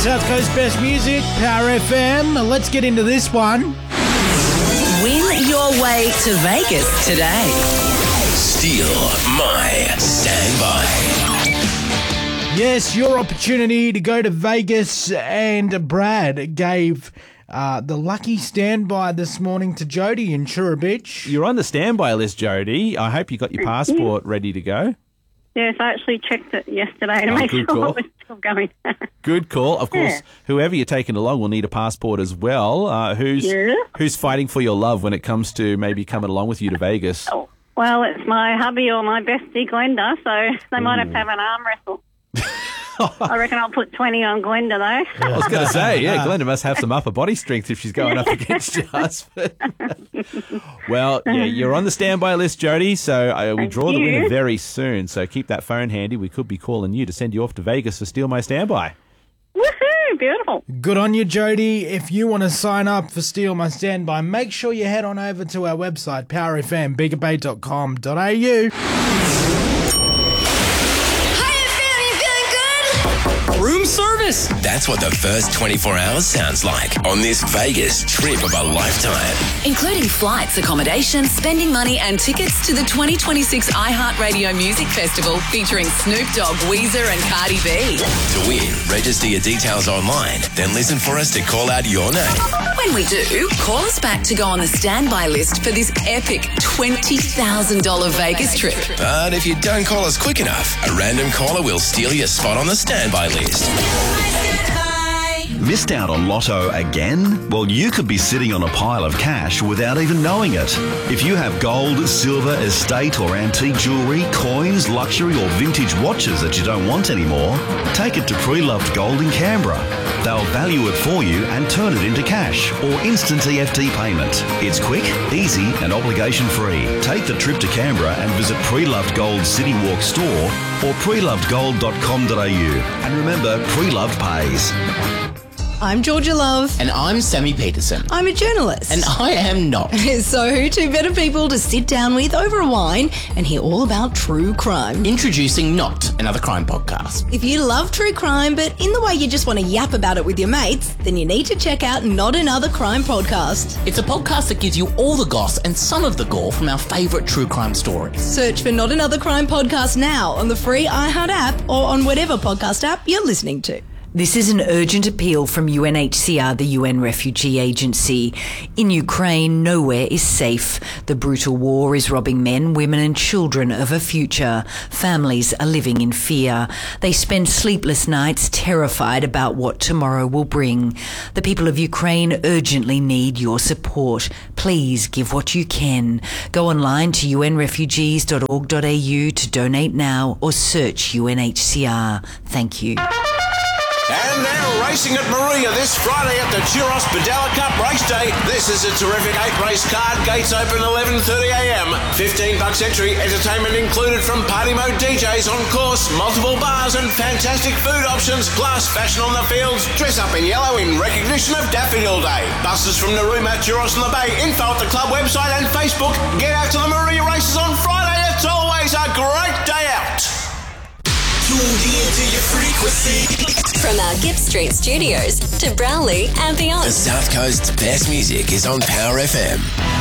South Coast Best Music, Power FM. Let's get into this one. Win your way to Vegas today. Steal my standby. Yes, your opportunity to go to Vegas, and Brad gave the lucky standby this morning to Jody in Chura Beach. You're on the standby list, Jody. I hope you got your passport ready to go. Yes, I actually checked it yesterday to make sure it was still going. Good call. Of course, whoever you're taking along will need a passport as well. Who's fighting for your love when it comes to maybe coming along with you to Vegas? Oh, well, it's my hubby or my bestie, Glenda, so they might have to have an arm wrestle. I reckon I'll put 20 on Glenda, though. I was going to say, Glenda must have some upper body strength if she's going up against your husband. Well, you're on the standby list, Jody, so we draw the winner very soon, so keep that phone handy. We could be calling you to send you off to Vegas for Steal My Standby. Woohoo! Beautiful. Good on you, Jody. If you want to sign up for Steal My Standby, make sure you head on over to our website, powerfmbigabay.com.au. Room service. That's what the first 24 hours sounds like on this Vegas trip of a lifetime. Including flights, accommodation, spending money and tickets to the 2026 iHeartRadio Music Festival featuring Snoop Dogg, Weezer and Cardi B. To win, register your details online, then listen for us to call out your name. When we do, call us back to go on the standby list for this epic $20,000 Vegas trip. But if you don't call us quick enough, a random caller will steal your spot on the standby list. Missed out on Lotto again? Well, you could be sitting on a pile of cash without even knowing it. If you have gold, silver, estate or antique jewellery, coins, luxury or vintage watches that you don't want anymore, take it to Pre-Loved Gold in Canberra. They'll value it for you and turn it into cash or instant EFT payment. It's quick, easy and obligation free. Take the trip to Canberra and visit Pre-Loved Gold City Walk store or prelovedgold.com.au. And remember, Pre-Loved pays. I'm Georgia Love. And I'm Sammy Peterson. I'm a journalist. And I am not. So, two better people to sit down with over a wine and hear all about true crime. Introducing Not, another crime podcast. If you love true crime, but in the way you just want to yap about it with your mates, then you need to check out Not Another Crime Podcast. It's a podcast that gives you all the goss and some of the gore from our favourite true crime stories. Search for Not Another Crime Podcast now on the free iHeart app or on whatever podcast app you're listening to. This is an urgent appeal from UNHCR, the UN Refugee Agency. In Ukraine, nowhere is safe. The brutal war is robbing men, women and children of a future. Families are living in fear. They spend sleepless nights terrified about what tomorrow will bring. The people of Ukraine urgently need your support. Please give what you can. Go online to unrefugees.org.au to donate now or search UNHCR. Thank you. And they're racing at Maria this Friday at the Churros Padella Cup race day. This is a terrific 8-race card. Gates open 11:30am. $15 entry. Entertainment included from party mode DJs on course, multiple bars and fantastic food options. Plus fashion on the fields. Dress up in yellow in recognition of Daffodil Day. Buses from Narooma, Churros on the Bay. Info at the club website and Facebook. Get out to the Maria races on Friday. It's always a great day out. Tuned into your frequency. From our Gipp Street studios to Brownlee and beyond. The South Coast's best music is on Power FM.